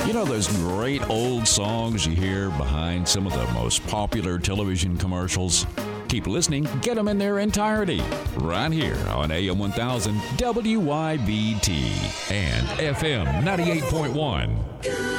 You know those great old songs you hear behind some of the most popular television commercials? Keep listening, get them in their entirety, right here on AM 1000 WYBT and FM 98.1.